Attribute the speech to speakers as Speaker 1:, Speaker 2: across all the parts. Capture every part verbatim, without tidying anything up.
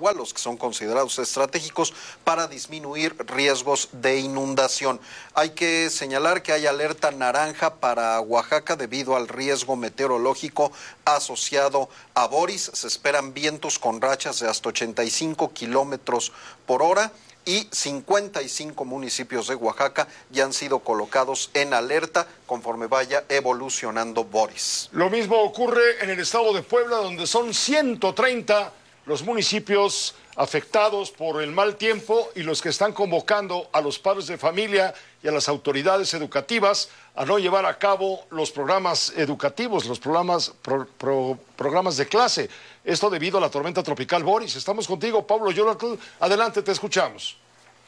Speaker 1: agua, los que son considerados estratégicos para disminuir riesgos de inundación. Hay que señalar que hay alerta naranja para Oaxaca debido al riesgo meteorológico asociado a Boris. Se esperan vientos con rachas de hasta ochenta y cinco kilómetros por hora. Y cincuenta y cinco municipios de Oaxaca ya han sido colocados en alerta conforme vaya evolucionando Boris.
Speaker 2: Lo mismo ocurre en el estado de Puebla, donde son ciento treinta los municipios afectados por el mal tiempo y los que están convocando a los padres de familia y a las autoridades educativas a no llevar a cabo los programas educativos, los programas, pro, pro, programas de clase. Esto debido a la tormenta tropical Boris. Estamos contigo, Pablo Yolotl. Adelante, te escuchamos.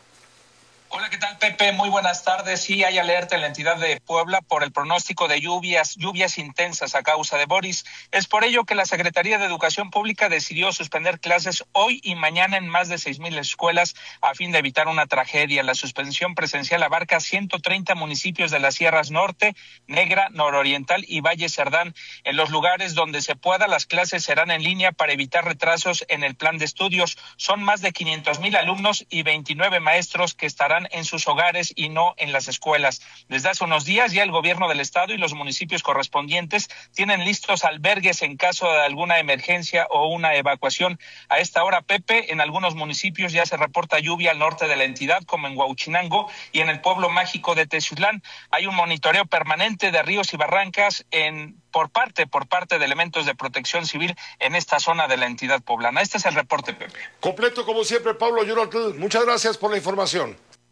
Speaker 3: Hola, ¿qué tal, Pepe? Muy buenas tardes. Sí, hay alerta en la entidad de Puebla por el pronóstico de lluvias, lluvias intensas a causa de Boris. Es por ello que la Secretaría de Educación Pública decidió suspender clases hoy y mañana en más de seis mil escuelas a fin de evitar una tragedia. La suspensión presencial abarca ciento treinta municipios de las Sierras Norte, Negra, Nororiental y Valle Cerdán. En los lugares donde se pueda, las clases serán en línea para evitar retrasos en el plan de estudios. Son más de quinientos mil alumnos y veintinueve maestros que estarán en sus hogares y no en las escuelas. Desde hace unos días ya el gobierno del estado y los municipios correspondientes tienen listos albergues en caso de alguna emergencia o una evacuación. A esta hora, Pepe, en algunos municipios ya se reporta lluvia al norte de la entidad, como en Huauchinango y en el pueblo mágico de Teziutlán. Hay un monitoreo permanente de ríos y barrancas en por parte por parte de elementos de protección civil en esta zona de la entidad poblana. Este es el reporte, Pepe.
Speaker 2: Completo como siempre, Pablo Yolotl. Muchas gracias por la información.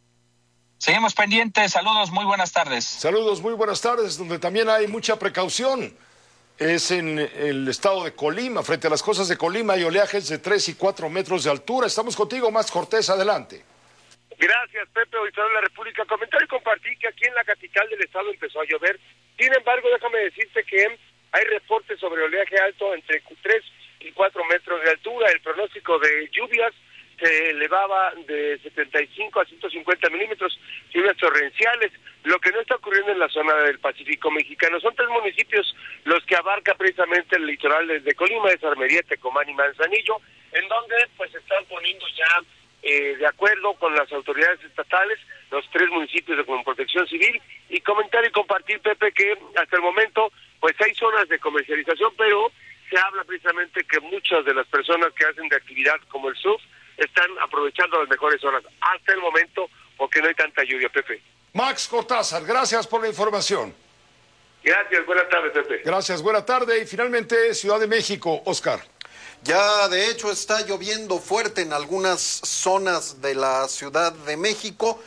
Speaker 3: Seguimos pendientes. Saludos, muy buenas tardes.
Speaker 2: Saludos, muy buenas tardes, donde también hay mucha precaución. Es en el estado de Colima. Frente a las costas de Colima hay oleajes de tres y cuatro metros de altura. Estamos contigo, Max Cortés, adelante.
Speaker 4: Gracias, Pepe, auditorio de la República. Comentar y compartir que aquí en la capital del estado empezó a llover. Sin embargo, déjame decirte que hay reportes sobre oleaje alto entre tres y cuatro metros de altura. El pronóstico de lluvias se elevaba de setenta y cinco a ciento cincuenta milímetros, lluvias torrenciales. Lo que no está ocurriendo en la zona del Pacífico mexicano. Son tres municipios los que abarca precisamente el litoral desde Colima, de Armería, Tecomán y Manzanillo, en donde pues se están poniendo ya eh, de acuerdo con las autoridades estatales, los tres municipios de con protección civil, y comentar y compartir, Pepe, que hasta el momento pues hay zonas de comercialización, pero se habla precisamente que muchas de las personas que hacen de actividad como el surf están aprovechando las mejores zonas hasta el momento porque no hay tanta lluvia, Pepe.
Speaker 2: Max Cortázar, gracias por la información.
Speaker 4: Gracias, buenas tardes, Pepe.
Speaker 2: Gracias, buena tarde. Y finalmente, Ciudad de México, Oscar.
Speaker 1: Ya de hecho está lloviendo fuerte en algunas zonas de la Ciudad de México.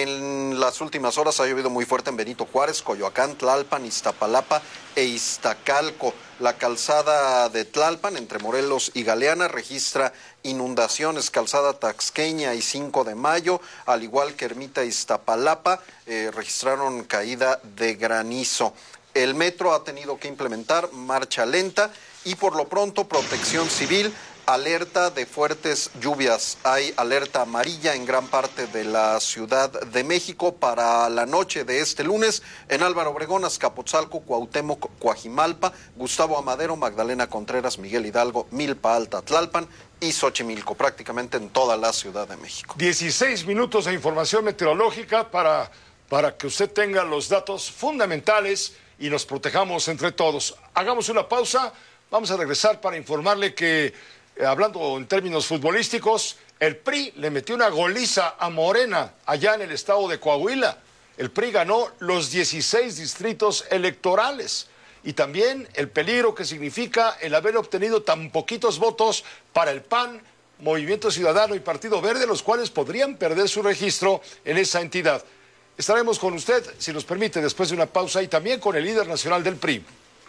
Speaker 1: En las últimas horas ha llovido muy fuerte en Benito Juárez, Coyoacán, Tlalpan, Iztapalapa e Iztacalco. La calzada de Tlalpan, entre Morelos y Galeana, registra inundaciones. Calzada Taxqueña y cinco de mayo, al igual que Ermita Iztapalapa, eh, registraron caída de granizo. El metro ha tenido que implementar marcha lenta y por lo pronto Protección Civil alerta de fuertes lluvias. Hay alerta amarilla en gran parte de la Ciudad de México para la noche de este lunes en Álvaro Obregón, Azcapotzalco, Cuauhtémoc, Coajimalpa, Gustavo Amadero, Magdalena Contreras, Miguel Hidalgo, Milpa Alta, Tlalpan y Xochimilco, prácticamente en toda la Ciudad de México.
Speaker 2: dieciséis minutos de información meteorológica para, para que usted tenga los datos fundamentales y nos protejamos entre todos. Hagamos una pausa, vamos a regresar para informarle que hablando en términos futbolísticos, el P R I le metió una goliza a Morena allá en el estado de Coahuila. El P R I ganó los dieciséis distritos electorales y también el peligro que significa el haber obtenido tan poquitos votos para el P A N, Movimiento Ciudadano y Partido Verde, los cuales podrían perder su registro en esa entidad. Estaremos con usted, si nos permite, después de una pausa y también con el líder nacional del P R I.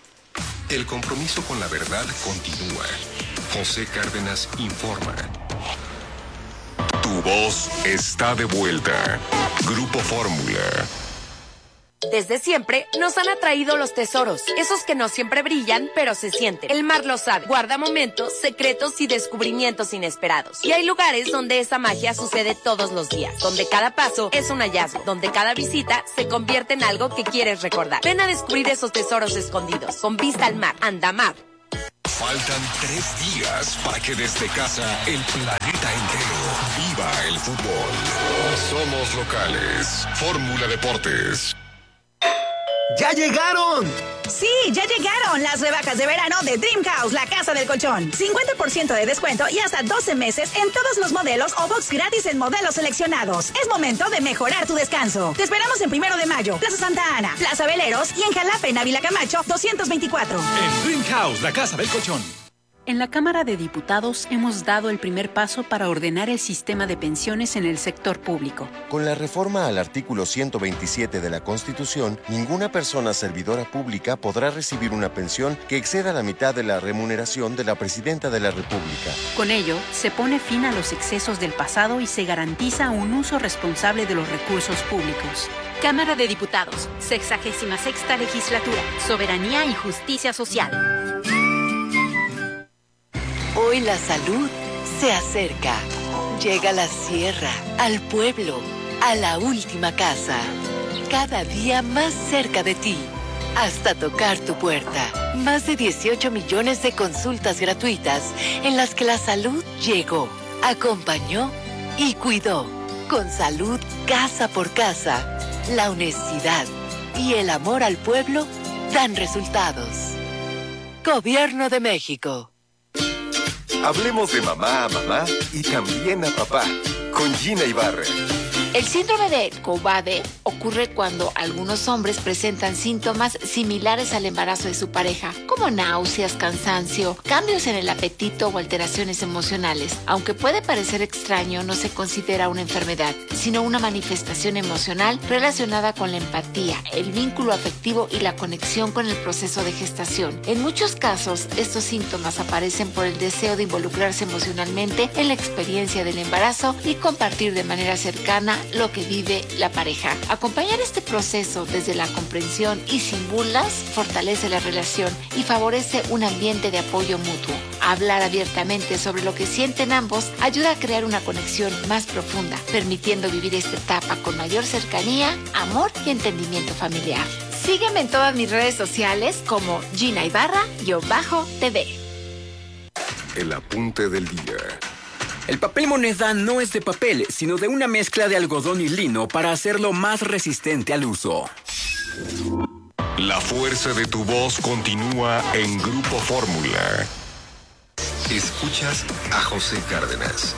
Speaker 5: El compromiso con la verdad continúa. José Cárdenas informa. Tu voz está de vuelta. Grupo Fórmula.
Speaker 6: Desde siempre nos han atraído los tesoros, esos que no siempre brillan, pero se sienten. El mar lo sabe, guarda momentos, secretos y descubrimientos inesperados. Y hay lugares donde esa magia sucede todos los días, donde cada paso es un hallazgo, donde cada visita se convierte en algo que quieres recordar. Ven a descubrir esos tesoros escondidos, con vista al mar, Andamar.
Speaker 5: Faltan tres días para que desde casa el planeta entero viva el fútbol. Somos locales. Fórmula Deportes.
Speaker 7: ¡Ya llegaron!
Speaker 8: Sí, ya llegaron las rebajas de verano de Dream House, la casa del colchón. cincuenta por ciento de descuento y hasta doce meses en todos los modelos o box gratis en modelos seleccionados. Es momento de mejorar tu descanso. Te esperamos en Primero de Mayo, Plaza Santa Ana, Plaza Veleros y en Jalapa, en Ávila Camacho, doscientos veinticuatro.
Speaker 7: En Dream House, la casa del colchón.
Speaker 9: En la Cámara de Diputados hemos dado el primer paso para ordenar el sistema de pensiones en el sector público.
Speaker 10: Con la reforma al artículo ciento veintisiete de la Constitución, ninguna persona servidora pública podrá recibir una pensión que exceda la mitad de la remuneración de la Presidenta de la República.
Speaker 9: Con ello, se pone fin a los excesos del pasado y se garantiza un uso responsable de los recursos públicos.
Speaker 6: Cámara de Diputados, sexagésima sexta legislatura, soberanía y justicia social.
Speaker 11: Hoy la salud se acerca. Llega a la sierra, al pueblo, a la última casa. Cada día más cerca de ti, hasta tocar tu puerta. Más de dieciocho millones de consultas gratuitas en las que la salud llegó, acompañó y cuidó. Con salud casa por casa, la honestidad y el amor al pueblo dan resultados. Gobierno de México.
Speaker 12: Hablemos de mamá a mamá y también a papá, con Gina Ibarra.
Speaker 13: El síndrome de Cobbade ocurre cuando algunos hombres presentan síntomas similares al embarazo de su pareja, como náuseas, cansancio, cambios en el apetito o alteraciones emocionales. Aunque puede parecer extraño, no se considera una enfermedad, sino una manifestación emocional relacionada con la empatía, el vínculo afectivo y la conexión con el proceso de gestación. En muchos casos, estos síntomas aparecen por el deseo de involucrarse emocionalmente en la experiencia del embarazo y compartir de manera cercana lo que vive la pareja. Acompañar este proceso desde la comprensión y sin burlas fortalece la relación y favorece un ambiente de apoyo mutuo. Hablar abiertamente sobre lo que sienten ambos ayuda a crear una conexión más profunda, permitiendo vivir esta etapa con mayor cercanía, amor y entendimiento familiar. Sígueme en todas mis redes sociales como Gina Ibarra-T V.
Speaker 5: El apunte del día.
Speaker 7: El papel moneda no es de papel, sino de una mezcla de algodón y lino para hacerlo más resistente al uso.
Speaker 5: La fuerza de tu voz continúa en Grupo Fórmula. Escuchas a José Cárdenas.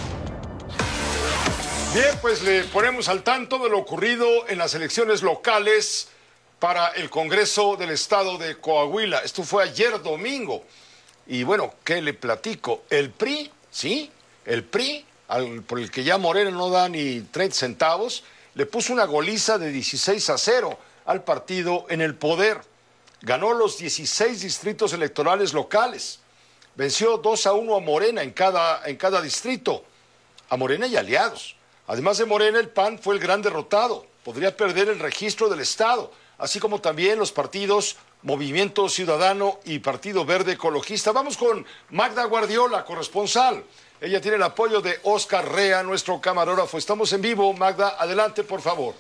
Speaker 2: Bien, pues le ponemos al tanto de lo ocurrido en las elecciones locales para el Congreso del Estado de Coahuila. Esto fue ayer domingo. Y bueno, ¿qué le platico? El P R I, ¿sí? El P R I, al, por el que ya Morena no da ni treinta centavos, le puso una goliza de dieciséis a cero al partido en el poder. Ganó los dieciséis distritos electorales locales. Venció dos a uno a Morena en cada, en cada distrito. A Morena y aliados. Además de Morena, el P A N fue el gran derrotado. Podría perder el registro del Estado, así como también los partidos Movimiento Ciudadano y Partido Verde Ecologista. Vamos con Magda Guardiola, corresponsal. Ella tiene el apoyo de Oscar Rea, nuestro camarógrafo. Estamos en vivo. Magda, adelante, por favor.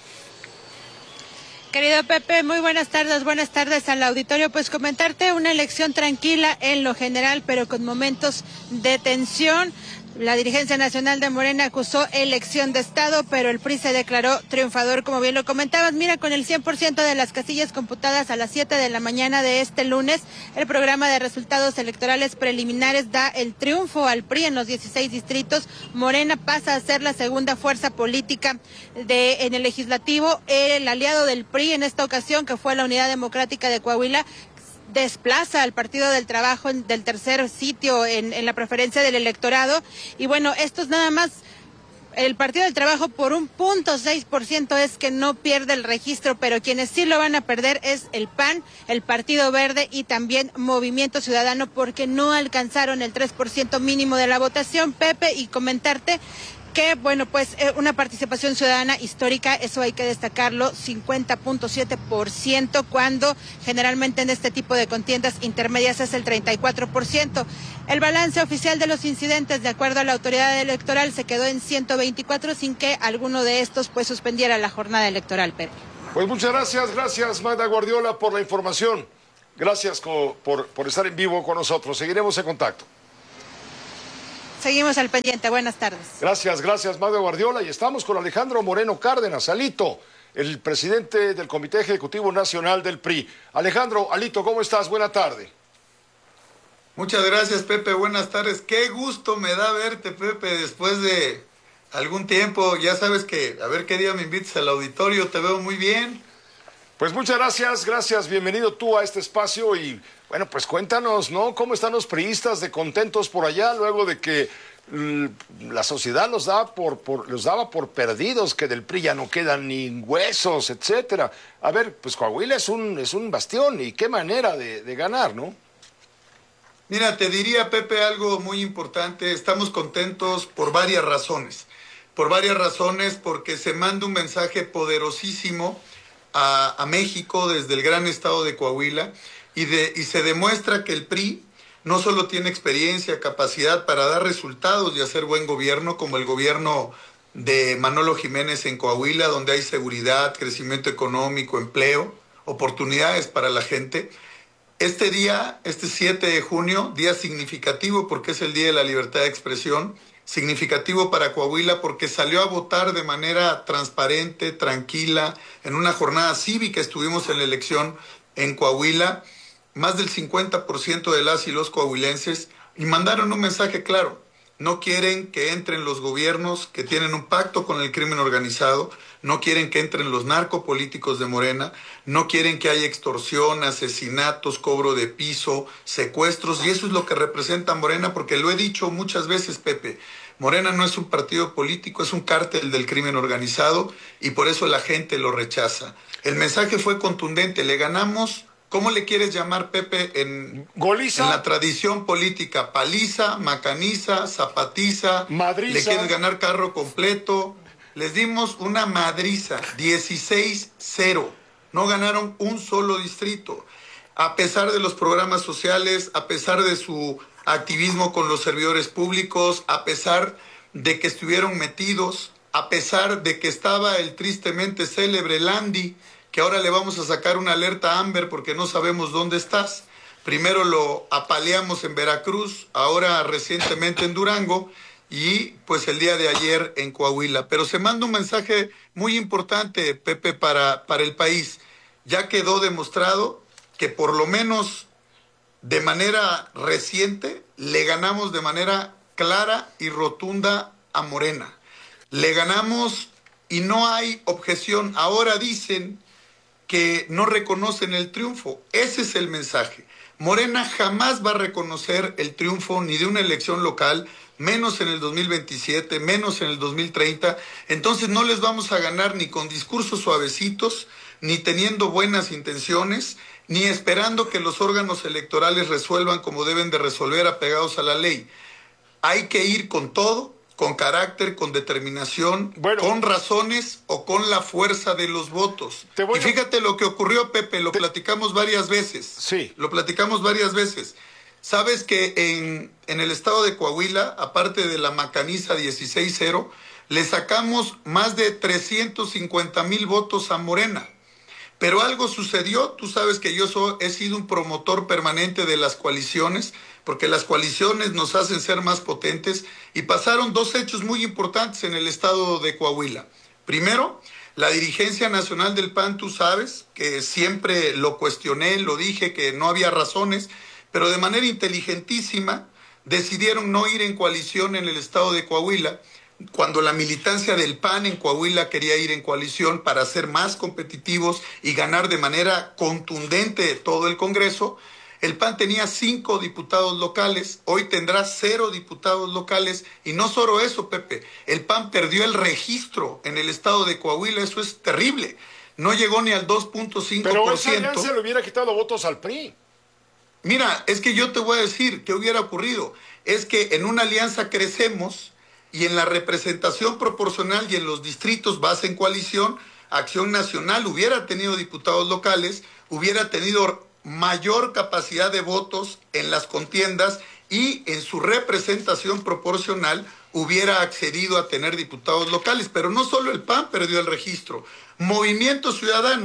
Speaker 14: Querido Pepe, muy buenas tardes, buenas tardes al auditorio. Pues comentarte una elección tranquila en lo general, pero con momentos de tensión. La dirigencia nacional de Morena acusó elección de Estado, pero el P R I se declaró triunfador, como bien lo comentabas. Mira, con el cien por ciento de las casillas computadas a las siete de la mañana de este lunes, el programa de resultados electorales preliminares da el triunfo al P R I en los dieciséis distritos. Morena pasa a ser la segunda fuerza política de en el legislativo. El aliado del P R I en esta ocasión, que fue la Unidad Democrática de Coahuila, desplaza al Partido del Trabajo en, del tercer sitio en, en la preferencia del electorado. Y bueno, esto es nada más el Partido del Trabajo por un punto seis por ciento es que no pierde el registro, pero quienes sí lo van a perder es el P A N, el Partido Verde y también Movimiento Ciudadano, porque no alcanzaron el tres por ciento mínimo de la votación, Pepe, y comentarte que, bueno, pues eh, una participación ciudadana histórica, eso hay que destacarlo, cincuenta punto siete por ciento, cuando generalmente en este tipo de contiendas intermedias es el treinta y cuatro por ciento. El balance oficial de los incidentes, de acuerdo a la autoridad electoral, se quedó en ciento veinticuatro, sin que alguno de estos pues suspendiera la jornada electoral, Pedro.
Speaker 2: Pues muchas gracias, gracias Magda Guardiola por la información. Gracias por, por estar en vivo con nosotros. Seguiremos en contacto.
Speaker 14: Seguimos al pendiente. Buenas tardes.
Speaker 2: Gracias, gracias, Mario Guardiola. Y estamos con Alejandro Moreno Cárdenas, Alito, el presidente del Comité Ejecutivo Nacional del P R I. Alejandro, Alito, ¿cómo estás? Buena tarde.
Speaker 15: Muchas gracias, Pepe. Buenas tardes. Qué gusto me da verte, Pepe, después de algún tiempo. Ya sabes que a ver qué día me invites al auditorio. Te veo muy bien.
Speaker 2: Pues muchas gracias, gracias. Bienvenido tú a este espacio y, bueno, pues cuéntanos, ¿no? ¿Cómo están los priistas de contentos por allá luego de que mm, la sociedad los daba por, por, los daba por perdidos, que del P R I ya no quedan ni huesos, etcétera? A ver, pues Coahuila es un, es un bastión y qué manera de, de ganar, ¿no?
Speaker 15: Mira, te diría, Pepe, algo muy importante. Estamos contentos por varias razones. Por varias razones, porque se manda un mensaje poderosísimo a, a México desde el gran estado de Coahuila y, de, y se demuestra que el P R I no solo tiene experiencia, capacidad para dar resultados y hacer buen gobierno, como el gobierno de Manolo Jiménez en Coahuila, donde hay seguridad, crecimiento económico, empleo, oportunidades para la gente. Este día, este siete de junio, día significativo porque es el Día de la Libertad de Expresión, significativo para Coahuila porque salió a votar de manera transparente, tranquila, en una jornada cívica. Estuvimos en la elección en Coahuila, más del cincuenta por ciento de las y los coahuilenses, y mandaron un mensaje claro: no quieren que entren los gobiernos que tienen un pacto con el crimen organizado, no quieren que entren los narcopolíticos de Morena, no quieren que haya extorsión, asesinatos, cobro de piso, secuestros, y eso es lo que representa Morena, porque lo he dicho muchas veces, Pepe, Morena no es un partido político, es un cártel del crimen organizado, y por eso la gente lo rechaza. El mensaje fue contundente: le ganamos. ¿Cómo le quieres llamar, Pepe, en,
Speaker 2: Goliza,
Speaker 15: en la tradición política? Paliza, macaniza, zapatiza,
Speaker 2: madriza.
Speaker 15: Le quieres ganar carro completo. Les dimos una madriza, dieciséis cero. No ganaron un solo distrito. A pesar de los programas sociales, a pesar de su activismo con los servidores públicos, a pesar de que estuvieron metidos, a pesar de que estaba el tristemente célebre Landy, que ahora le vamos a sacar una alerta Amber porque no sabemos dónde estás. Primero lo apaleamos en Veracruz, ahora recientemente en Durango y pues el día de ayer en Coahuila. Pero se manda un mensaje muy importante, Pepe, para, para el país. Ya quedó demostrado que por lo menos de manera reciente le ganamos de manera clara y rotunda a Morena. Le ganamos y no hay objeción. Ahora dicen que no reconocen el triunfo. Ese es el mensaje. Morena jamás va a reconocer el triunfo ni de una elección local, menos en el dos mil veintisiete, menos en el dos mil treinta. Entonces no les vamos a ganar ni con discursos suavecitos, ni teniendo buenas intenciones, ni esperando que los órganos electorales resuelvan como deben de resolver, apegados a la ley. Hay que ir con todo, con carácter, con determinación, bueno, con razones o con la fuerza de los votos. Y fíjate lo que ocurrió, Pepe, lo te... platicamos varias veces.
Speaker 2: Sí.
Speaker 15: Lo platicamos varias veces. Sabes que en, en el estado de Coahuila, aparte de la macaniza dieciséis cero, le sacamos más de trescientos cincuenta mil votos a Morena. Pero algo sucedió. Tú sabes que yo soy, he sido un promotor permanente de las coaliciones, porque las coaliciones nos hacen ser más potentes, y pasaron dos hechos muy importantes en el estado de Coahuila. Primero, la dirigencia nacional del P A N, tú sabes, que siempre lo cuestioné, lo dije, que no había razones, pero de manera inteligentísima decidieron no ir en coalición en el estado de Coahuila, cuando la militancia del P A N en Coahuila quería ir en coalición para ser más competitivos y ganar de manera contundente todo el Congreso. El P A N tenía cinco diputados locales, hoy tendrá cero diputados locales, y no solo eso, Pepe, el P A N perdió el registro en el estado de Coahuila. Eso es terrible, no llegó ni al dos punto cinco por ciento.
Speaker 2: Pero esa alianza le hubiera quitado votos al P R I.
Speaker 15: Mira, es que yo te voy a decir qué hubiera ocurrido. Es que en una alianza crecemos, y en la representación proporcional y en los distritos base en coalición, Acción Nacional hubiera tenido diputados locales, hubiera tenido mayor capacidad de votos en las contiendas, y en su representación proporcional hubiera accedido a tener diputados locales. Pero no solo el P A N perdió el registro. Movimiento Ciudadano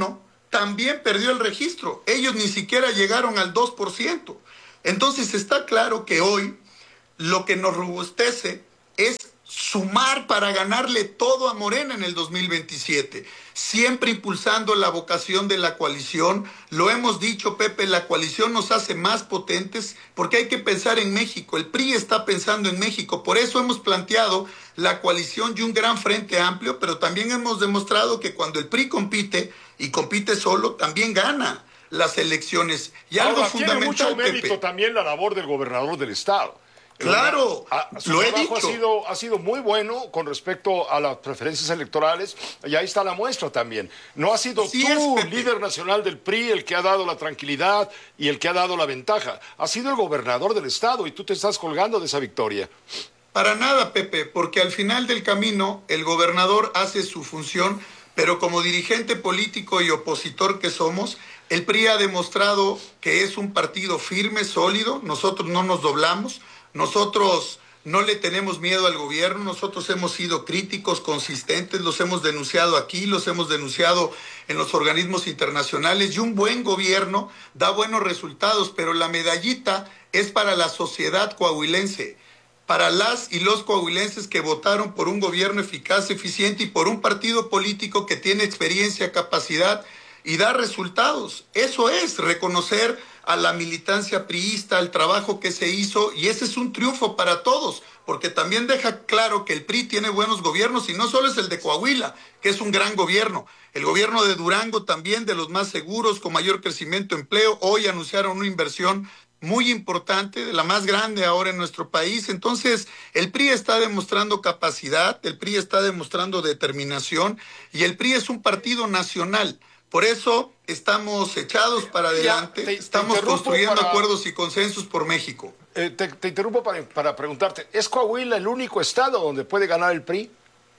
Speaker 15: también perdió el registro. Ellos ni siquiera llegaron al dos por ciento. Entonces está claro que hoy lo que nos robustece es sumar para ganarle todo a Morena en el dos mil veintisiete, siempre impulsando la vocación de la coalición. Lo hemos dicho, Pepe, la coalición nos hace más potentes porque hay que pensar en México. El P R I está pensando en México, por eso hemos planteado la coalición y un gran frente amplio, pero también hemos demostrado que cuando el P R I compite y compite solo, también gana las elecciones. Y
Speaker 2: Ahora,
Speaker 15: algo
Speaker 2: tiene
Speaker 15: fundamental,
Speaker 2: mucho mérito
Speaker 15: Pepe.
Speaker 2: también la labor del gobernador del estado.
Speaker 15: Claro,
Speaker 2: Ah, su
Speaker 15: lo he
Speaker 2: trabajo
Speaker 15: dicho.
Speaker 2: Ha sido, ha sido muy bueno con respecto a las preferencias electorales, y ahí está la muestra también. No ha sido
Speaker 15: Así
Speaker 2: tú,
Speaker 15: es, Pepe.
Speaker 2: líder nacional del P R I, el que ha dado la tranquilidad y el que ha dado la ventaja. Ha sido el gobernador del estado y tú te estás colgando de esa victoria.
Speaker 15: Para nada, Pepe, porque al final del camino el gobernador hace su función, pero como dirigente político y opositor que somos, el P R I ha demostrado que es un partido firme, sólido. Nosotros no nos doblamos. Nosotros no le tenemos miedo al gobierno, nosotros hemos sido críticos, consistentes, los hemos denunciado aquí, los hemos denunciado en los organismos internacionales, y un buen gobierno da buenos resultados, pero la medallita es para la sociedad coahuilense, para las y los coahuilenses que votaron por un gobierno eficaz, eficiente y por un partido político que tiene experiencia, capacidad y da resultados. Eso es reconocer a la militancia priista, al trabajo que se hizo, y ese es un triunfo para todos, porque también deja claro que el P R I tiene buenos gobiernos, y no solo es el de Coahuila, que es un gran gobierno, el gobierno de Durango también, de los más seguros, con mayor crecimiento de empleo. Hoy anunciaron una inversión muy importante, de la más grande ahora en nuestro país. Entonces el P R I está demostrando capacidad, el P R I está demostrando determinación, y el P R I es un partido nacional. Por eso estamos echados para adelante,
Speaker 2: Ya, te- te
Speaker 15: estamos
Speaker 2: interrumpo
Speaker 15: construyendo
Speaker 2: para-
Speaker 15: acuerdos y consensos por México.
Speaker 2: Eh, te, te interrumpo para, para preguntarte, ¿es Coahuila el único estado donde puede ganar el P R I?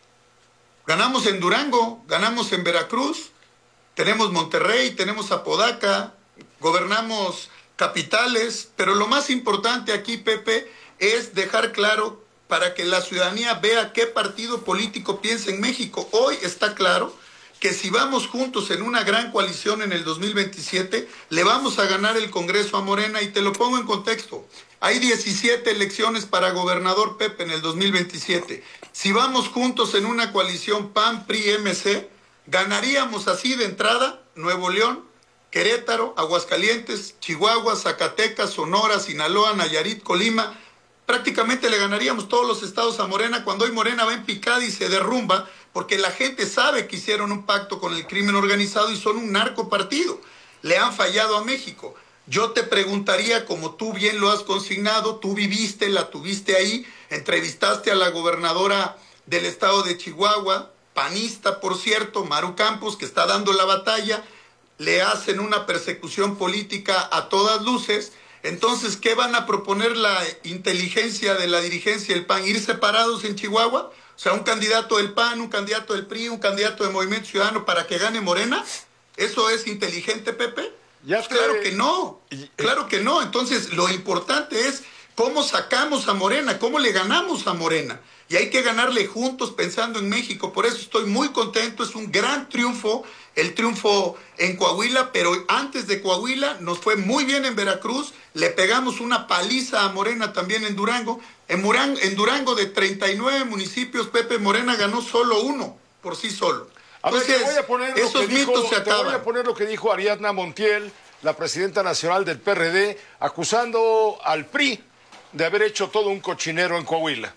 Speaker 15: Ganamos en Durango, ganamos en Veracruz, tenemos Monterrey, tenemos Apodaca, gobernamos capitales, pero lo más importante aquí, Pepe, es dejar claro para que la ciudadanía vea qué partido político piensa en México. Hoy está claro que si vamos juntos en una gran coalición en el dos mil veintisiete, le vamos a ganar el Congreso a Morena, y te lo pongo en contexto. Hay diecisiete elecciones para gobernador, Pepe, en el dos mil veintisiete. Si vamos juntos en una coalición P A N, P R I, M C, ganaríamos así de entrada Nuevo León, Querétaro, Aguascalientes, Chihuahua, Zacatecas, Sonora, Sinaloa, Nayarit, Colima. Prácticamente le ganaríamos todos los estados a Morena, cuando hoy Morena va en picada y se derrumba, porque la gente sabe que hicieron un pacto con el crimen organizado y son un narcopartido. Le han fallado a México. Yo te preguntaría, como tú bien lo has consignado, tú viviste, la tuviste ahí, entrevistaste a la gobernadora del estado de Chihuahua, panista, por cierto, Maru Campos, que está dando la batalla, le hacen una persecución política a todas luces. Entonces, ¿qué van a proponer la inteligencia de la dirigencia del P A N? ¿Ir separados en Chihuahua? O sea, un candidato del P A N, un candidato del P R I, un candidato de Movimiento Ciudadano para que gane Morena. ¿Eso es inteligente, Pepe?
Speaker 2: Ya
Speaker 15: Pues claro que no, claro que no. Entonces, lo importante es cómo sacamos a Morena, cómo le ganamos a Morena. Y hay que ganarle juntos pensando en México. Por eso estoy muy contento, es un gran triunfo, el triunfo en Coahuila, pero antes de Coahuila nos fue muy bien en Veracruz, le pegamos una paliza a Morena también en Durango. En, Muran, en Durango, de treinta y nueve municipios, Pepe, Morena ganó solo uno por sí solo.
Speaker 2: A ver,
Speaker 15: Entonces,
Speaker 2: te voy a poner lo
Speaker 15: esos
Speaker 2: que dijo,
Speaker 15: mitos se
Speaker 2: te voy
Speaker 15: acaban.
Speaker 2: a poner lo que dijo Ariadna Montiel, la presidenta nacional del P R D, acusando al P R I de haber hecho todo un cochinero en Coahuila.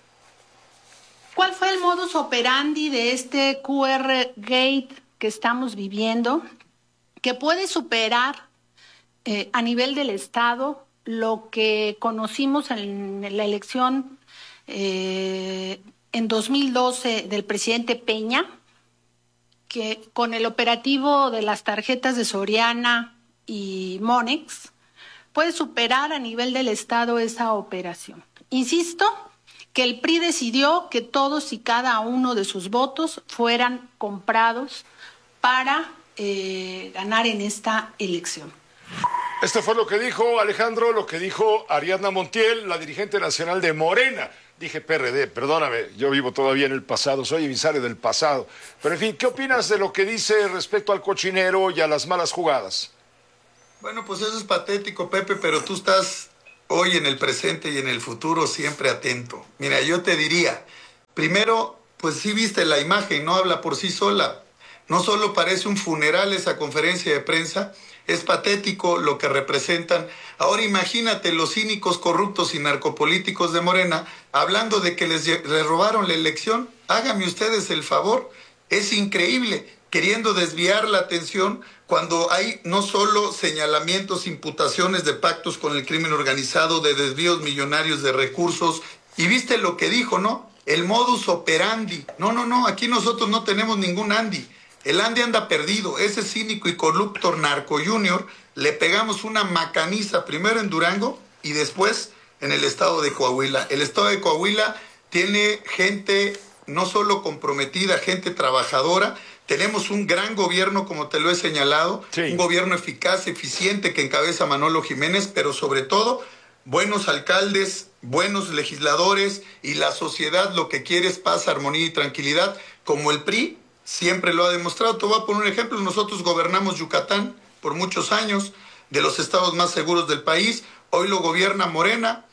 Speaker 16: ¿Cuál fue el modus operandi de este Q R Gate que estamos viviendo, que puede superar eh, a nivel del Estado lo que conocimos en la elección eh, en dos mil doce del presidente Peña, que con el operativo de las tarjetas de Soriana y Monex puede superar a nivel del Estado esa operación? Insisto que el P R I decidió que todos y cada uno de sus votos fueran comprados para eh, ganar en esta elección.
Speaker 2: Este fue lo que dijo Alejandro, lo que dijo Ariadna Montiel, la dirigente nacional de Morena. Dije P R D, perdóname, yo vivo todavía en el pasado, soy emisario del pasado. Pero en fin, ¿qué opinas de lo que dice respecto al cochinero y a las malas jugadas?
Speaker 15: Bueno, pues eso es patético, Pepe, pero tú estás hoy en el presente y en el futuro siempre atento. Mira, yo te diría, primero, pues sí viste la imagen, no habla por sí sola. No solo parece un funeral esa conferencia de prensa, es patético lo que representan. Ahora imagínate los cínicos, corruptos y narcopolíticos de Morena hablando de que les, les robaron la elección. Háganme ustedes el favor. Es increíble, queriendo desviar la atención cuando hay no solo señalamientos, imputaciones de pactos con el crimen organizado, de desvíos millonarios de recursos. Y viste lo que dijo, ¿no? El modus operandi. No, no, no, aquí nosotros no tenemos ningún Andy. El Andy anda perdido, ese cínico y corrupto narco junior, le pegamos una macaniza primero en Durango y después en el estado de Coahuila. El estado de Coahuila tiene gente no solo comprometida, gente trabajadora, tenemos un gran gobierno, como te lo he señalado, sí. Un gobierno eficaz, eficiente que encabeza Manolo Jiménez, pero sobre todo buenos alcaldes, buenos legisladores y la sociedad lo que quiere es paz, armonía y tranquilidad, como el P R I siempre lo ha demostrado. Te voy a poner un ejemplo. Nosotros gobernamos Yucatán por muchos años, de los estados más seguros del país. Hoy lo gobierna Morena.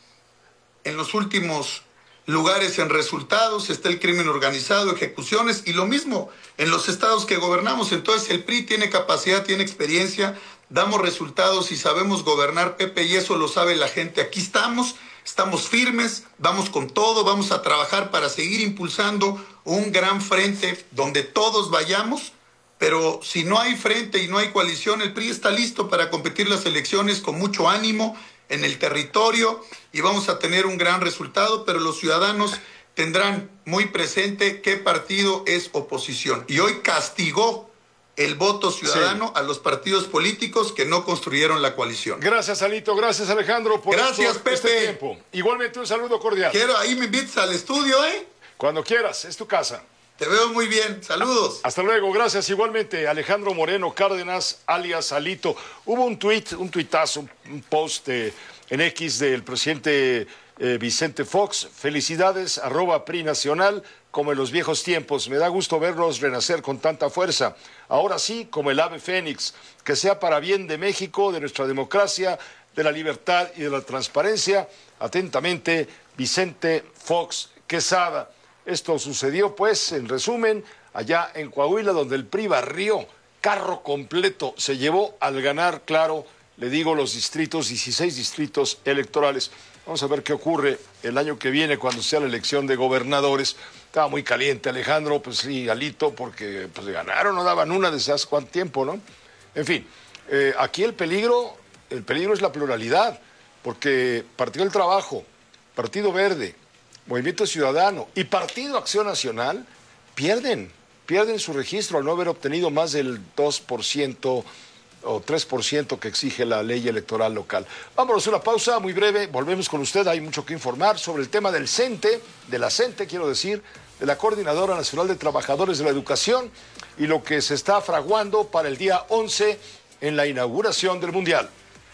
Speaker 15: En los últimos lugares en resultados está el crimen organizado, ejecuciones, y lo mismo en los estados que gobernamos. Entonces el P R I tiene capacidad, tiene experiencia, damos resultados y sabemos gobernar, Pepe, y eso lo sabe la gente. Aquí estamos, estamos firmes, vamos con todo, vamos a trabajar para seguir impulsando un gran frente donde todos vayamos, pero si no hay frente y no hay coalición, el P R I está listo para competir las elecciones con mucho ánimo en el territorio y vamos a tener un gran resultado, pero los ciudadanos tendrán muy presente qué partido es oposición. Y hoy castigó el voto ciudadano sí. a los partidos políticos que no construyeron la coalición.
Speaker 2: Gracias, Alito. Gracias, Alejandro, por
Speaker 15: Gracias,
Speaker 2: esto,
Speaker 15: Pepe.
Speaker 2: este tiempo. Igualmente un saludo cordial.
Speaker 15: Quiero, ahí me invitas al estudio, ¿eh?
Speaker 2: Cuando quieras, es tu casa.
Speaker 15: Te veo muy bien. Saludos.
Speaker 2: Hasta luego. Gracias. Igualmente, Alejandro Moreno Cárdenas, alias Alito. Hubo un tuit, un tuitazo, un, un post eh, en X del presidente eh, Vicente Fox. Felicidades, arroba P R I Nacional, como en los viejos tiempos. Me da gusto verlos renacer con tanta fuerza. Ahora sí, como el ave fénix, que sea para bien de México, de nuestra democracia, de la libertad y de la transparencia. Atentamente, Vicente Fox Quesada. Esto sucedió, pues, en resumen, allá en Coahuila, donde el P R I barrió, carro completo, se llevó al ganar, claro, le digo, los distritos, dieciséis distritos electorales. Vamos a ver qué ocurre el año que viene cuando sea la elección de gobernadores. Estaba muy caliente Alejandro, pues sí, Alito, porque pues ganaron, no daban una desde hace cuánto tiempo, ¿no? En fin, eh, aquí el peligro, el peligro es la pluralidad, porque Partido del Trabajo, Partido Verde, Movimiento Ciudadano y Partido Acción Nacional pierden, pierden su registro al no haber obtenido más del dos por ciento o tres por ciento que exige la ley electoral local. Vámonos a una pausa muy breve, volvemos con usted, hay mucho que informar sobre el tema del CENTE, de la CENTE, quiero decir, de la Coordinadora Nacional de Trabajadores de la Educación y lo que se está fraguando para el día once en la inauguración del Mundial.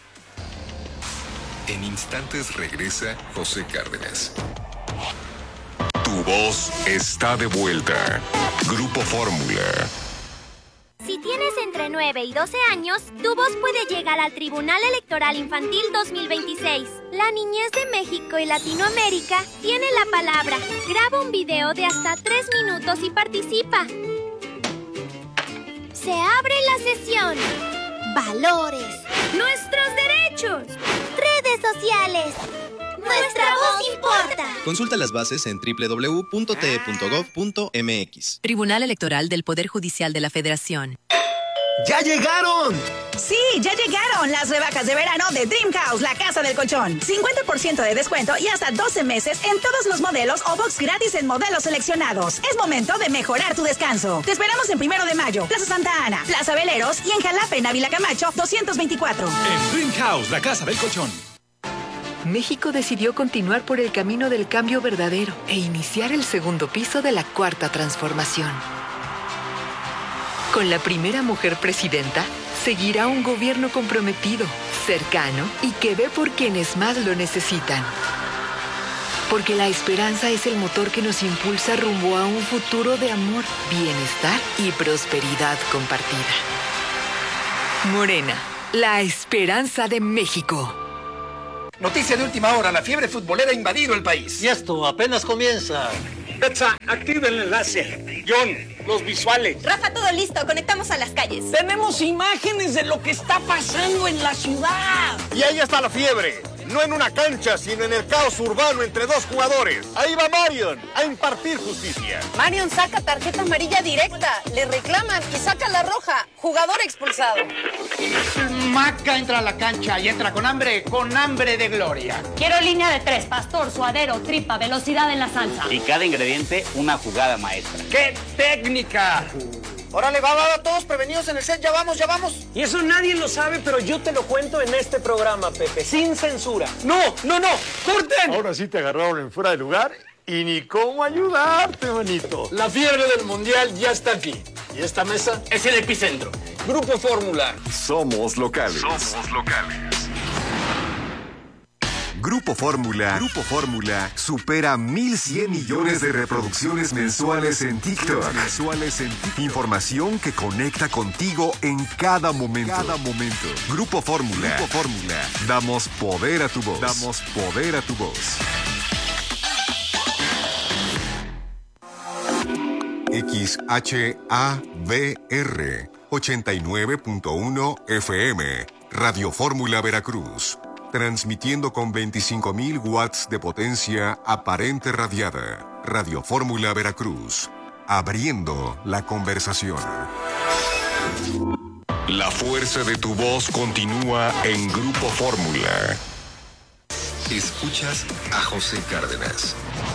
Speaker 5: En instantes regresa José Cárdenas. Tu voz está de vuelta. Grupo Fórmula.
Speaker 17: Si tienes entre nueve y doce años, tu voz puede llegar al Tribunal Electoral Infantil dos mil veintiséis. La niñez de México y Latinoamérica tiene la palabra. Graba un video de hasta tres minutos y participa. Se abre la sesión. Valores. Nuestros derechos. Redes sociales. Nuestra voz importa.
Speaker 18: Consulta las bases en doble u doble u doble u punto t e punto gov punto m x.
Speaker 19: Tribunal Electoral del Poder Judicial de la Federación.
Speaker 20: ¡Ya llegaron!
Speaker 8: Sí, ya llegaron las rebajas de verano de Dream House, la casa del colchón. cincuenta por ciento de descuento y hasta doce meses en todos los modelos o box gratis en modelos seleccionados. Es momento de mejorar tu descanso. Te esperamos en Primero de Mayo, Plaza Santa Ana, Plaza Veleros y en Jalapa, en Ávila Camacho, doscientos veinticuatro.
Speaker 20: En Dream House, la casa del colchón.
Speaker 11: México decidió continuar por el camino del cambio verdadero e iniciar el segundo piso de la Cuarta Transformación. Con la primera mujer presidenta, seguirá un gobierno comprometido, cercano y que ve por quienes más lo necesitan. Porque la esperanza es el motor que nos impulsa rumbo a un futuro de amor, bienestar y prosperidad compartida. Morena, la esperanza de México.
Speaker 20: Noticia de última hora, la fiebre futbolera ha invadido el país.
Speaker 21: Y esto apenas comienza.
Speaker 20: Betsa, activa el enlace. John, los visuales.
Speaker 22: Rafa, todo listo, conectamos a las calles.
Speaker 20: Tenemos imágenes de lo que está pasando en la ciudad.
Speaker 21: Y ahí está la fiebre. No en una cancha, sino en el caos urbano entre dos jugadores. Ahí va Marion a impartir justicia.
Speaker 22: Marion saca tarjeta amarilla directa, le reclaman y saca la roja. Jugador expulsado.
Speaker 20: Maca entra a la cancha y entra con hambre, con hambre de gloria.
Speaker 22: Quiero línea de tres, pastor, suadero, tripa, velocidad en la salsa.
Speaker 23: Y cada ingrediente, una jugada maestra.
Speaker 20: ¡Qué técnica!
Speaker 21: Órale, va, va, va, todos prevenidos en el set, ya vamos, ya vamos.
Speaker 20: Y eso nadie lo sabe, pero yo te lo cuento en este programa, Pepe, sin censura. ¡No, no, no! ¡Corten!
Speaker 21: Ahora sí te agarraron en fuera de lugar y ni cómo ayudarte, manito.
Speaker 20: La fiebre del mundial ya está aquí. Y esta mesa es el epicentro. Grupo Fórmula.
Speaker 12: Somos locales.
Speaker 5: Somos locales.
Speaker 12: Grupo Fórmula. Grupo Fórmula supera mil cien millones de reproducciones mensuales en TikTok. Mensuales en TikTok. Información que conecta contigo en cada momento. Cada momento. Grupo Fórmula. Grupo Fórmula. Damos poder a tu voz. Damos poder a tu voz. X H A V R ochenta y nueve punto uno F M. Radio Fórmula Veracruz. Transmitiendo con veinticinco mil watts de potencia aparente radiada. Radio Fórmula Veracruz. Abriendo la conversación.
Speaker 5: La fuerza de tu voz continúa en Grupo Fórmula.
Speaker 12: Escuchas a José Cárdenas.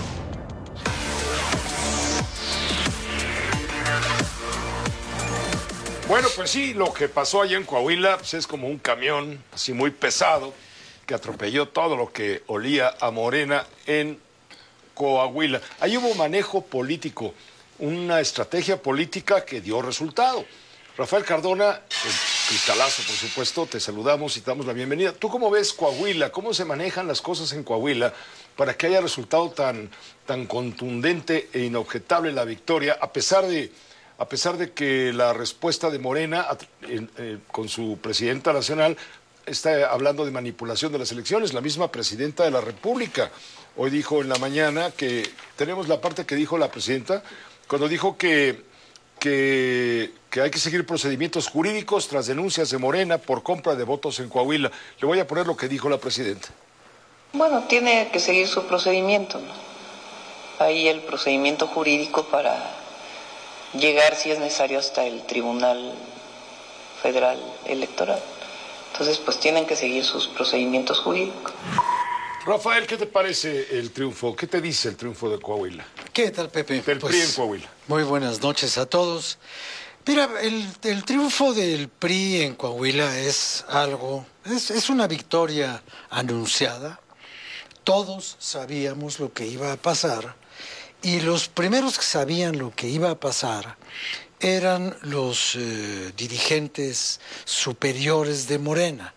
Speaker 2: Bueno, pues sí, lo que pasó allá en Coahuila pues es como un camión así muy pesado que atropelló todo lo que olía a Morena en Coahuila. Ahí hubo manejo político, una estrategia política que dio resultado. Rafael Cardona, el cristalazo, por supuesto, te saludamos y te damos la bienvenida. ¿Tú cómo ves Coahuila? ¿Cómo se manejan las cosas en Coahuila para que haya resultado tan, tan contundente e inobjetable la victoria, a pesar de, a pesar de que la respuesta de Morena eh, eh, con su presidenta nacional está hablando de manipulación de las elecciones? La misma presidenta de la República hoy dijo en la mañana que tenemos la parte que dijo la presidenta cuando dijo que, que, que hay que seguir procedimientos jurídicos tras denuncias de Morena por compra de votos en Coahuila. Le voy a poner lo que dijo la presidenta.
Speaker 24: Bueno, tiene que seguir su procedimiento, ¿no? Ahí el procedimiento jurídico para llegar, si es necesario, hasta el Tribunal Federal Electoral. Entonces, pues tienen que seguir sus procedimientos jurídicos.
Speaker 2: Rafael, ¿qué te parece el triunfo? ¿Qué te dice el triunfo de Coahuila?
Speaker 25: ¿Qué tal, Pepe?
Speaker 2: Del
Speaker 25: pues,
Speaker 2: P R I en Coahuila.
Speaker 25: Muy buenas noches a todos. Mira, el, el triunfo del P R I en Coahuila es algo, es, es una victoria anunciada. Todos sabíamos lo que iba a pasar y los primeros que sabían lo que iba a pasar eran los eh, dirigentes superiores de Morena.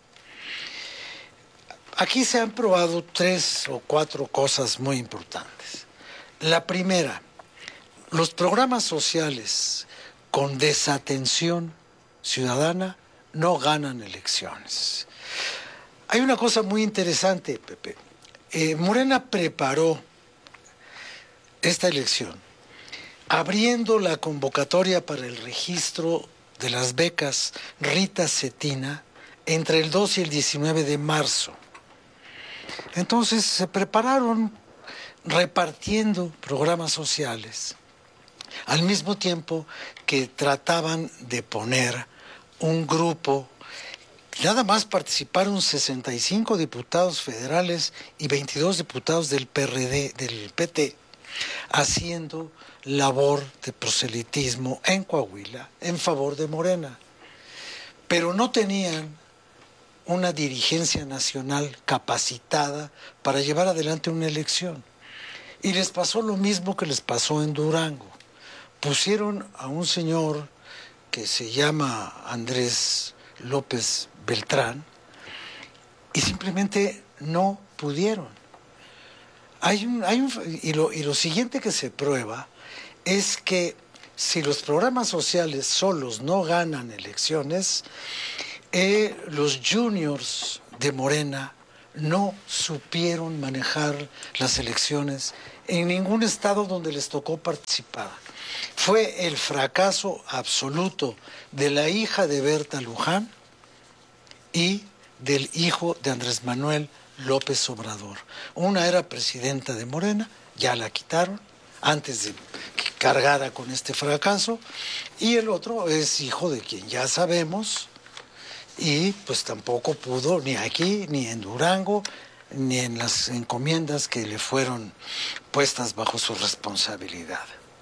Speaker 25: Aquí se han probado tres o cuatro cosas muy importantes. La primera, los programas sociales con desatención ciudadana no ganan elecciones. Hay una cosa muy interesante, Pepe. Eh, Morena preparó esta elección abriendo la convocatoria para el registro de las becas Rita Cetina entre el dos y el diecinueve de marzo. Entonces se prepararon repartiendo programas sociales, al mismo tiempo que trataban de poner un grupo. Nada más participaron sesenta y cinco diputados federales y veintidós diputados del P R D, del P T, haciendo labor de proselitismo en Coahuila en favor de Morena. Pero no tenían una dirigencia nacional capacitada para llevar adelante una elección. Y les pasó lo mismo que les pasó en Durango. Pusieron a un señor que se llama Andrés López Beltrán y simplemente no pudieron. Hay un, hay un, y, lo, y lo siguiente que se prueba es que si los programas sociales solos no ganan elecciones, eh, los juniors de Morena no supieron manejar las elecciones en ningún estado donde les tocó participar. Fue el fracaso absoluto de la hija de Berta Luján y del hijo de Andrés Manuel López Obrador. Una era presidenta de Morena, ya la quitaron, antes de que cargara con este fracaso, y el otro es hijo de quien ya sabemos, y pues tampoco pudo ni aquí, ni en Durango, ni en las encomiendas que le fueron puestas bajo su responsabilidad.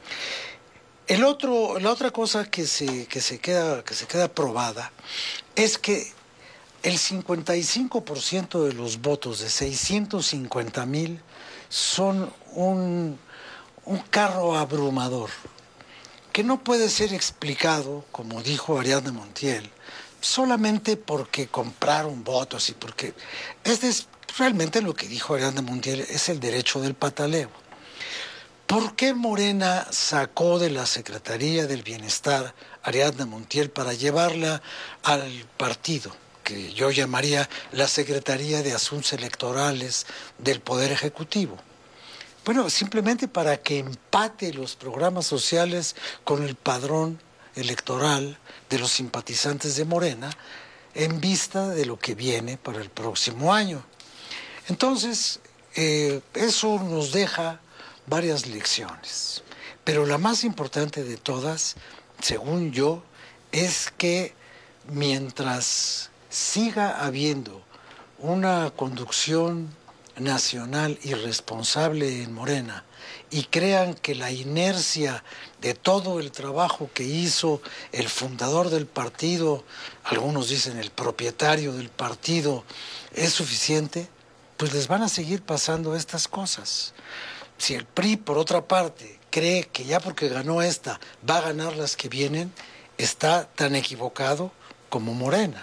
Speaker 25: El otro, la otra cosa que se, que se queda, que se queda probada es que el cincuenta y cinco por ciento de los votos de seiscientos cincuenta mil son un, un carro abrumador, que no puede ser explicado, como dijo Ariadna Montiel, solamente porque compraron votos y porque... Este es realmente lo que dijo Ariadna Montiel, es el derecho del pataleo. ¿Por qué Morena sacó de la Secretaría del Bienestar a Ariadna Montiel para llevarla al partido, que yo llamaría la Secretaría de Asuntos Electorales del Poder Ejecutivo? Bueno, simplemente para que empate los programas sociales con el padrón electoral de los simpatizantes de Morena en vista de lo que viene para el próximo año. Entonces, eh, eso nos deja varias lecciones, pero la más importante de todas, según yo, es que mientras siga habiendo una conducción nacional irresponsable en Morena y crean que la inercia de todo el trabajo que hizo el fundador del partido, algunos dicen el propietario del partido, es suficiente, pues les van a seguir pasando estas cosas. Si el P R I, por otra parte, cree que ya porque ganó esta va a ganar las que vienen, está tan equivocado como Morena.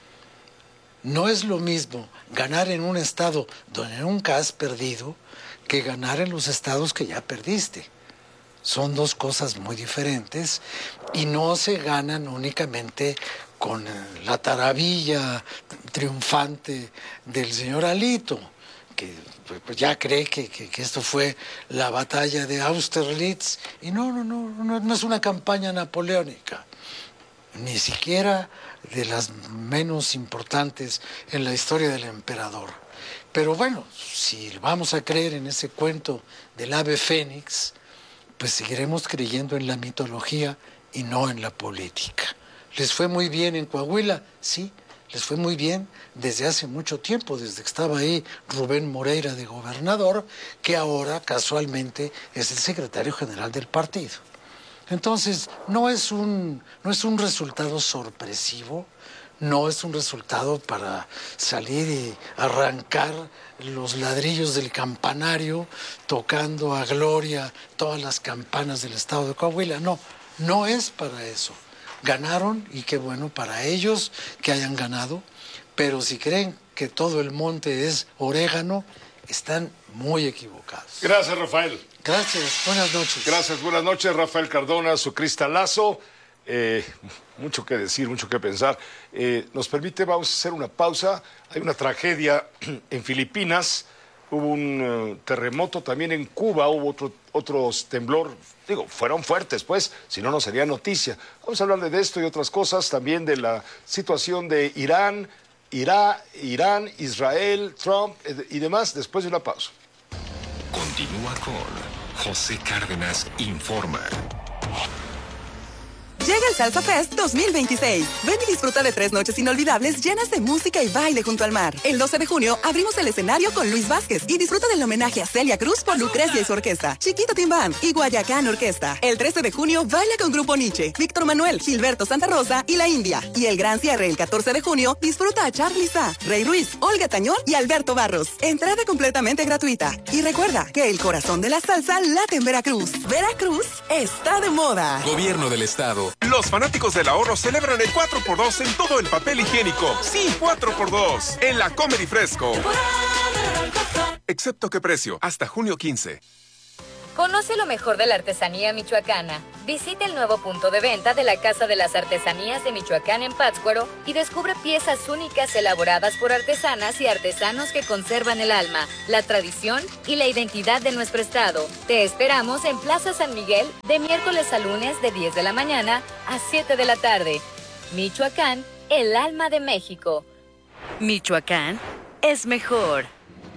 Speaker 25: No es lo mismo ganar en un estado donde nunca has perdido que ganar en los estados que ya perdiste. Son dos cosas muy diferentes y no se ganan únicamente con la taravilla triunfante del señor Alito, que pues ya cree que, que, que esto fue la batalla de Austerlitz, y no, no, no, no, no es una campaña napoleónica, ni siquiera de las menos importantes en la historia del emperador. Pero bueno, si vamos a creer en ese cuento del ave fénix, pues seguiremos creyendo en la mitología y no en la política. ¿Les fue muy bien en Coahuila? Sí. Les fue muy bien desde hace mucho tiempo, desde que estaba ahí Rubén Moreira de gobernador, que ahora casualmente es el secretario general del partido. Entonces, no es un, no es un resultado sorpresivo, no es un resultado para salir y arrancar los ladrillos del campanario tocando a gloria todas las campanas del estado de Coahuila. No, no es para eso. Ganaron y qué bueno para ellos que hayan ganado, pero si creen que todo el monte es orégano, están muy equivocados.
Speaker 2: Gracias, Rafael.
Speaker 25: Gracias, buenas noches.
Speaker 2: Gracias, buenas noches, Rafael Cardona, su cristalazo. Eh, mucho que decir, mucho que pensar. Eh, nos permite, vamos a hacer una pausa. Hay una tragedia en Filipinas, hubo un uh, terremoto también en Cuba, hubo otro, otro temblor. Digo, fueron fuertes, pues, si no, no sería noticia. Vamos a hablar de esto y otras cosas, también de la situación de Irán, Irá, Irán, Israel, Trump eh, y demás, después de una pausa.
Speaker 5: Continúa con José Cárdenas Informa.
Speaker 1: Llega el Salsa Fest dos mil veintiséis. Ven y disfruta de tres noches inolvidables llenas de música y baile junto al mar. El doce de junio abrimos el escenario con Luis Vázquez y disfruta del homenaje a Celia Cruz por Lucrecia y su orquesta, Chiquito Timbán y Guayacán Orquesta. El trece de junio baila con Grupo Nietzsche, Víctor Manuel, Gilberto Santa Rosa y La India. Y el gran cierre el catorce de junio disfruta a Charly Sá, Rey Ruiz, Olga Tañón y Alberto Barros. Entrada completamente gratuita. Y recuerda que el corazón de la salsa late en Veracruz. Veracruz está de moda.
Speaker 5: Gobierno del Estado.
Speaker 3: Los fanáticos del ahorro celebran el cuatro por dos en todo el papel higiénico. Sí, cuatro por dos. En la Comedy Fresco. Excepto qué precio, hasta junio quince.
Speaker 4: Conoce lo mejor de la artesanía michoacana. Visita el nuevo punto de venta de la Casa de las Artesanías de Michoacán en Pátzcuaro y descubre piezas únicas elaboradas por artesanas y artesanos que conservan el alma, la tradición y la identidad de nuestro estado. Te esperamos en Plaza San Miguel de miércoles a lunes de diez de la mañana a siete de la tarde. Michoacán, el alma de México.
Speaker 19: Michoacán es mejor.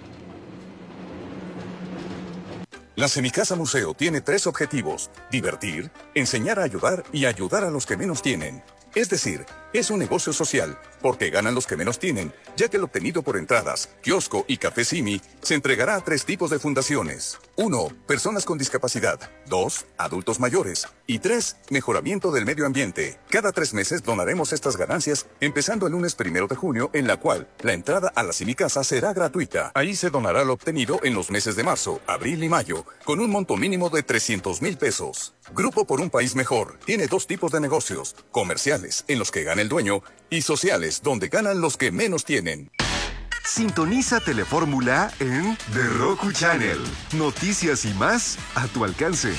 Speaker 6: La Semicasa Museo tiene tres objetivos: divertir, enseñar a ayudar y ayudar a los que menos tienen. Es decir, es un negocio social, porque ganan los que menos tienen, ya que el obtenido por entradas, kiosco y café Simi se entregará a tres tipos de fundaciones. Uno, personas con discapacidad. Dos, adultos mayores. Y tres, mejoramiento del medio ambiente. Cada tres meses donaremos estas ganancias, empezando el lunes primero de junio, en la cual la entrada a la Semicasa será gratuita. Ahí se donará lo obtenido en los meses de marzo, abril y mayo, con un monto mínimo de trescientos mil pesos. Grupo por un País Mejor tiene dos tipos de negocios: comerciales, en los que gana el dueño, y sociales, donde ganan los que menos tienen.
Speaker 9: Sintoniza Telefórmula en The Roku Channel. Noticias y más a tu alcance.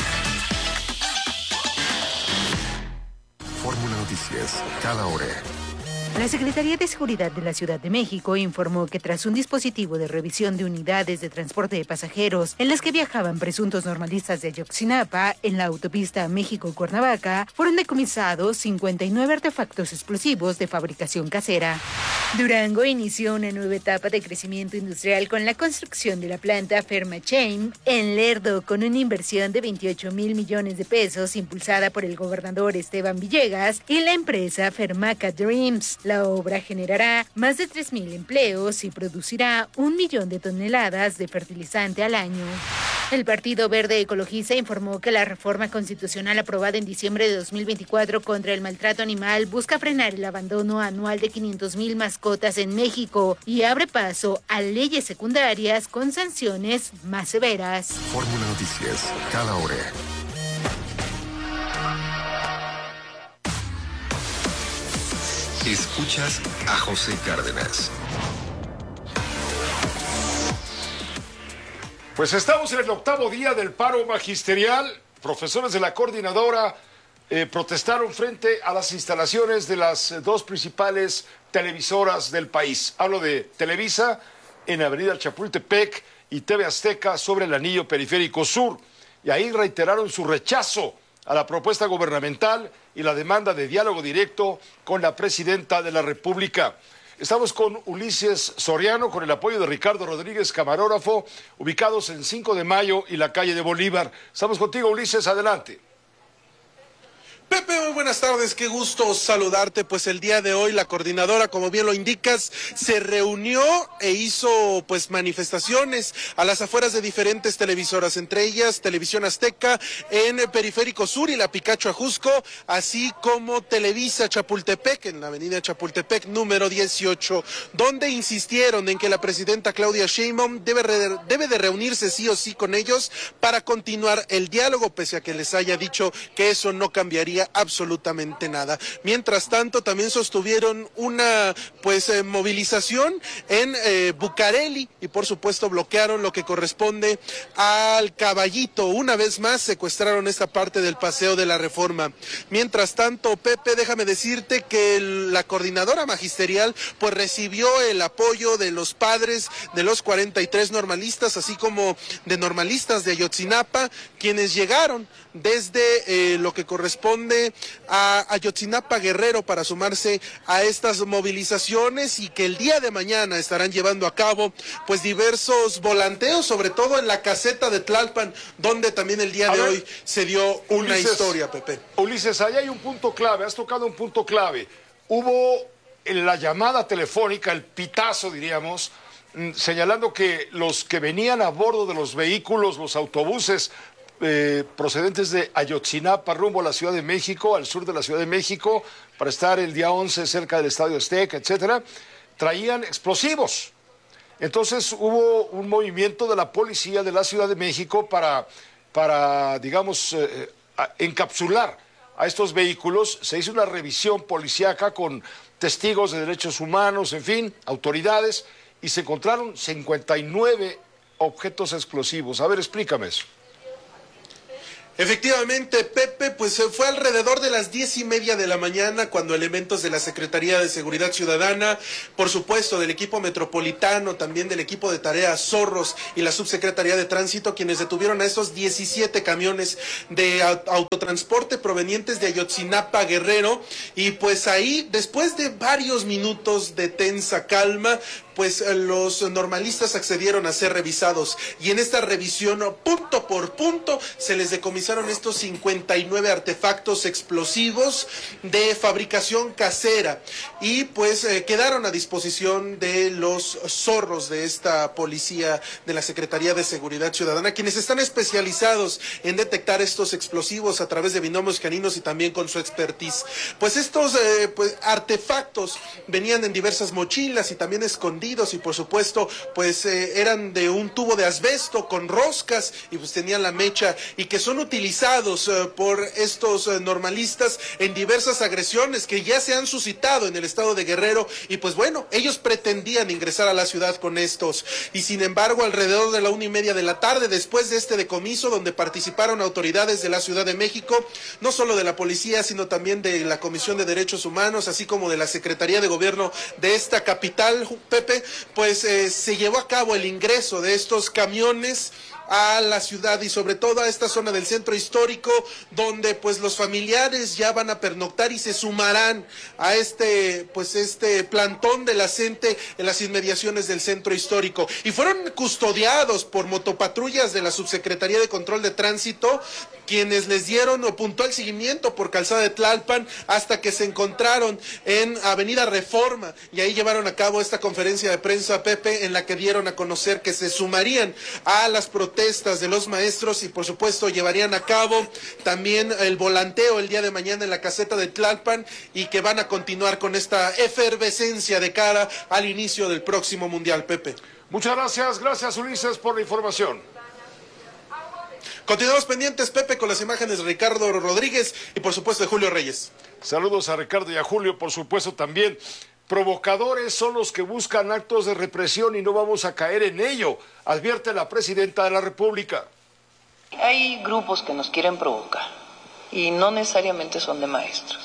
Speaker 12: Fórmula Noticias, cada hora.
Speaker 10: La Secretaría de Seguridad de la Ciudad de México informó que tras un dispositivo de revisión de unidades de transporte de pasajeros en las que viajaban presuntos normalistas de Ayotzinapa en la autopista México-Cuernavaca, fueron decomisados cincuenta y nueve artefactos explosivos de fabricación casera. Durango inició una nueva etapa de crecimiento industrial con la construcción de la planta Fermachain en Lerdo, con una inversión de veintiocho mil millones de pesos impulsada por el gobernador Esteban Villegas y la empresa Fermaca Dreams. La obra generará más de tres mil empleos y producirá un millón de toneladas de fertilizante al año. El Partido Verde Ecologista informó que la reforma constitucional aprobada en diciembre de dos mil veinticuatro contra el maltrato animal busca frenar el abandono anual de quinientas mil mascotas en México y abre paso a leyes secundarias con sanciones más severas.
Speaker 12: Fórmula Noticias, cada hora.
Speaker 5: Escuchas a José Cárdenas.
Speaker 2: Pues estamos en el octavo día del paro magisterial. Profesores de la coordinadora eh, protestaron frente a las instalaciones de las eh, dos principales televisoras del país. Hablo de Televisa en Avenida Chapultepec y T V Azteca sobre el anillo periférico sur. Y ahí reiteraron su rechazo a la propuesta gubernamental y la demanda de diálogo directo con la presidenta de la República. Estamos con Ulises Soriano, con el apoyo de Ricardo Rodríguez, camarógrafo, ubicados en cinco de mayo y la calle de Bolívar. Estamos contigo, Ulises, adelante.
Speaker 13: Pepe, muy buenas tardes, qué gusto saludarte. Pues el día de hoy la coordinadora, como bien lo indicas, se reunió e hizo pues manifestaciones a las afueras de diferentes televisoras, entre ellas Televisión Azteca en Periférico Sur y la Picacho Ajusco, así como Televisa Chapultepec en la avenida Chapultepec número dieciocho, donde insistieron en que la presidenta Claudia Sheinbaum debe, re, debe de reunirse sí o sí con ellos para continuar el diálogo, pese a que les haya dicho que eso no cambiaría absolutamente nada. Mientras tanto, también sostuvieron una pues eh, movilización en eh, Bucareli y por supuesto bloquearon lo que corresponde al Caballito. Una vez más secuestraron esta parte del Paseo de la Reforma. Mientras tanto, Pepe, déjame decirte que el, la coordinadora magisterial pues recibió el apoyo de los padres de los cuarenta y tres normalistas, así como de normalistas de Ayotzinapa, quienes llegaron desde eh, lo que corresponde a Ayotzinapa Guerrero para sumarse a estas movilizaciones, y que el día de mañana estarán llevando a cabo pues diversos volanteos, sobre todo en la caseta de Tlalpan, donde también el día a de ver, hoy se dio una Ulises, historia, Pepe.
Speaker 2: Ulises, ahí hay un punto clave, has tocado un punto clave. Hubo en la llamada telefónica, el pitazo diríamos, señalando que los que venían a bordo de los vehículos, los autobuses, Eh, procedentes de Ayotzinapa rumbo a la Ciudad de México, al sur de la Ciudad de México, para estar el día once cerca del Estadio Azteca, etcétera, traían explosivos. Entonces hubo un movimiento de la policía de la Ciudad de México para, para digamos, eh, a, encapsular a estos vehículos. Se hizo una revisión policíaca con testigos de derechos humanos, en fin, autoridades, y se encontraron cincuenta y nueve objetos explosivos. A ver, explícame eso.
Speaker 13: Efectivamente, Pepe, pues fue alrededor de las diez y media de la mañana cuando elementos de la Secretaría de Seguridad Ciudadana, por supuesto del equipo metropolitano, también del equipo de tareas Zorros y la Subsecretaría de Tránsito, quienes detuvieron a estos diecisiete camiones de autotransporte provenientes de Ayotzinapa, Guerrero, y pues ahí, después de varios minutos de tensa calma, pues los normalistas accedieron a ser revisados, y en esta revisión, punto por punto, se les decomisaron estos cincuenta y nueve artefactos explosivos de fabricación casera, y pues eh, quedaron a disposición de los zorros de esta policía de la Secretaría de Seguridad Ciudadana, quienes están especializados en detectar estos explosivos a través de binomios caninos y también con su expertise. Pues estos eh, pues, artefactos venían en diversas mochilas y también escondidos, y por supuesto pues eh, eran de un tubo de asbesto con roscas y pues tenían la mecha, y que son utilizados eh, por estos eh, normalistas en diversas agresiones que ya se han suscitado en el estado de Guerrero, y pues bueno, ellos pretendían ingresar a la ciudad con estos, y sin embargo alrededor de la una y media de la tarde, después de este decomiso donde participaron autoridades de la Ciudad de México, no solo de la policía sino también de la Comisión de Derechos Humanos, así como de la Secretaría de Gobierno de esta capital, Pepe, pues eh, se llevó a cabo el ingreso de estos camiones a la ciudad y sobre todo a esta zona del centro histórico, donde pues los familiares ya van a pernoctar y se sumarán a este pues este plantón de la gente en las inmediaciones del centro histórico, y fueron custodiados por motopatrullas de la Subsecretaría de Control de Tránsito, quienes les dieron puntual seguimiento por Calzada de Tlalpan hasta que se encontraron en Avenida Reforma, y ahí llevaron a cabo esta conferencia de prensa, Pepe, en la que dieron a conocer que se sumarían a las protestas de los maestros y por supuesto llevarían a cabo también el volanteo el día de mañana en la caseta de Tlalpan, y que van a continuar con esta efervescencia de cara al inicio del próximo Mundial, Pepe.
Speaker 2: Muchas gracias, gracias Ulises por la información.
Speaker 13: Continuamos pendientes, Pepe, con las imágenes de Ricardo Rodríguez y por supuesto de Julio Reyes.
Speaker 2: Saludos a Ricardo y a Julio, por supuesto también. Provocadores son los que buscan actos de represión y no vamos a caer en ello, advierte la presidenta de la República.
Speaker 24: Hay grupos que nos quieren provocar y no necesariamente son de maestros.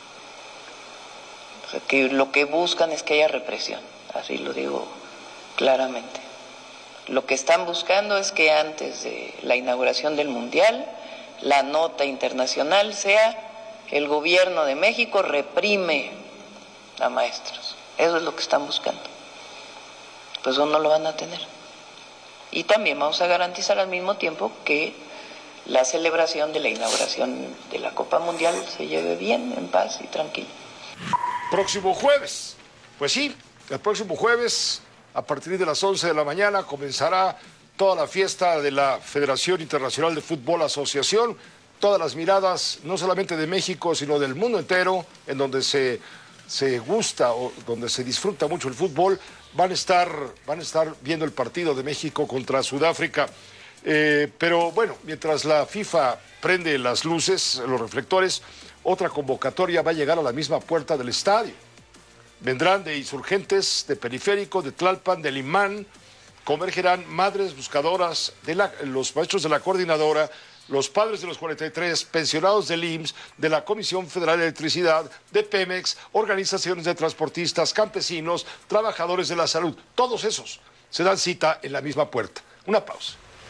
Speaker 24: O sea, que lo que buscan es que haya represión, así lo digo claramente. Lo que están buscando es que antes de la inauguración del Mundial, la nota internacional sea: el gobierno de México reprime a maestros. Eso es lo que están buscando. Pues eso no lo van a tener. Y también vamos a garantizar al mismo tiempo que la celebración de la inauguración de la Copa Mundial se lleve bien, en paz y tranquilo.
Speaker 2: Próximo jueves, pues sí, el próximo jueves a partir de las once de la mañana comenzará toda la fiesta de la Federación Internacional de Fútbol Asociación. Todas las miradas, no solamente de México, sino del mundo entero, en donde se se gusta o donde se disfruta mucho el fútbol, van a estar, van a estar viendo el partido de México contra Sudáfrica. Eh, pero bueno, mientras la FIFA prende las luces, los reflectores, otra convocatoria va a llegar a la misma puerta del estadio. Vendrán de insurgentes, de Periférico, de Tlalpan, de Limán, convergerán madres buscadoras, de la, los maestros de la coordinadora, los padres de los cuarenta y tres, pensionados del I M S S, de la Comisión Federal de Electricidad, de Pemex, organizaciones de transportistas, campesinos, trabajadores de la salud. Todos esos se dan cita en la misma puerta. Una pausa.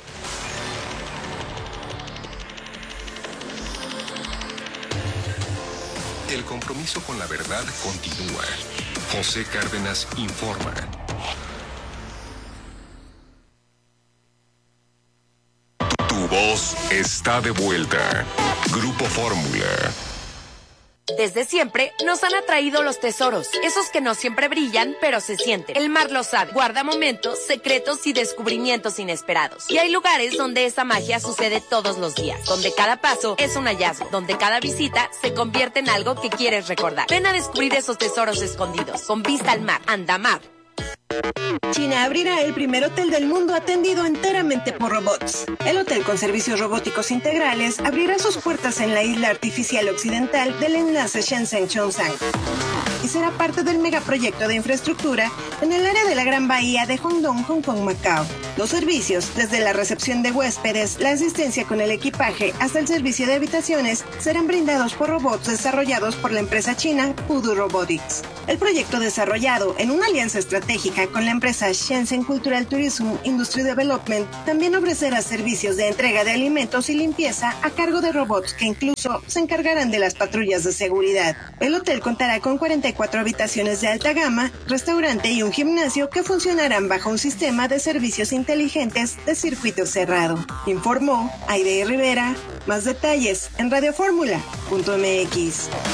Speaker 5: El compromiso con la verdad continúa. José Cárdenas informa. Tu voz está de vuelta. Grupo Fórmula.
Speaker 7: Desde siempre nos han atraído los tesoros, esos que no siempre brillan, pero se sienten. El mar lo sabe, guarda momentos, secretos y descubrimientos inesperados. Y hay lugares donde esa magia sucede todos los días, donde cada paso es un hallazgo, donde cada visita se convierte en algo que quieres recordar. Ven a descubrir esos tesoros escondidos, con vista al mar, Andamar.
Speaker 14: China abrirá el primer hotel del mundo atendido enteramente por robots. El hotel con servicios robóticos integrales abrirá sus puertas en la isla artificial occidental del enlace Shenzhen-Chongsang. y será parte del megaproyecto de infraestructura en el área de la Gran Bahía de Hongdong, Hong Kong, Macao. Los servicios, desde la recepción de huéspedes, la asistencia con el equipaje hasta el servicio de habitaciones, serán brindados por robots desarrollados por la empresa china Pudu Robotics. El proyecto, desarrollado en una alianza estratégica con la empresa Shenzhen Cultural Tourism Industry Development, también ofrecerá servicios de entrega de alimentos y limpieza a cargo de robots que incluso se encargarán de las patrullas de seguridad. El hotel contará con cuarenta y cuatro habitaciones de alta gama, restaurante y un gimnasio que funcionarán bajo un sistema de servicios inteligentes de circuito cerrado. Informó Aide Rivera. Más detalles en radio fórmula punto m x.